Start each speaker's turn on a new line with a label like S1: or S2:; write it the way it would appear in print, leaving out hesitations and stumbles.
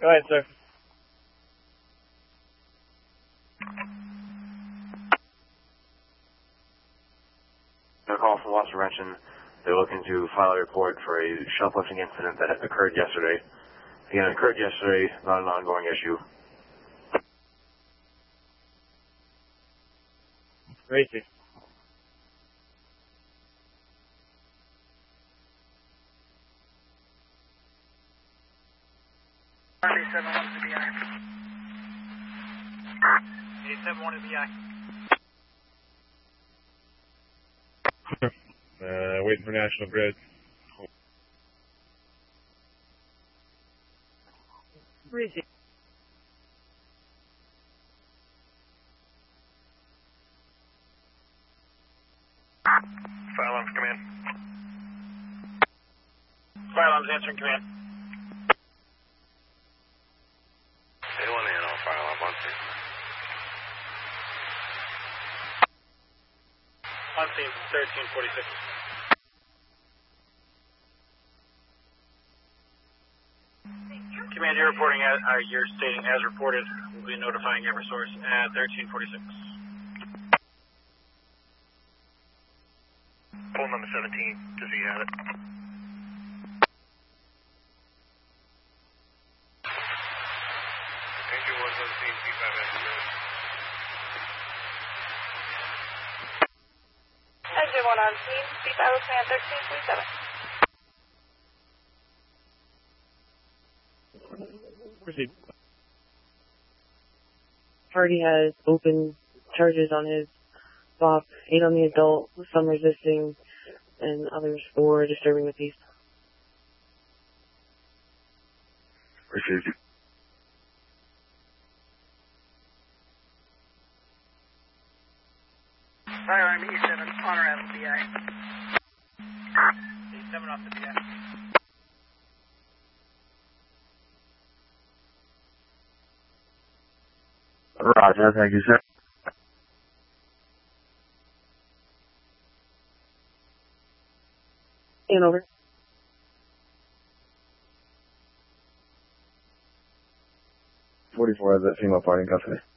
S1: Go ahead, sir.
S2: A call from loss prevention. They're looking to file a report for a shoplifting incident that occurred yesterday. Again, it occurred yesterday, not an ongoing issue.
S1: Racy.
S3: A71 to BI. 871 to BI.
S1: Waiting for National Grid.
S3: Racy.
S4: Fire alarms, command.
S3: Fire alarms answering command.
S4: Anyone in on fire alarm on scene?
S3: On scene, 1346. Command, you're reporting, you're stating as reported. We'll be notifying Eversource at 1346.
S4: Pull number 17, just so you have it. Engine 117, C5 estimated.
S5: Engine 1 on scene, C5 command 1347.
S1: Proceed.
S6: Party has open charges on his BOP, 8 on the adult, some resisting, and others for disturbing the peace.
S2: Received.
S3: Firearm E7 on arrival BI. E7 off the BI.
S2: Roger, thank you, sir.
S6: And over.
S2: 44 has that female party in custody.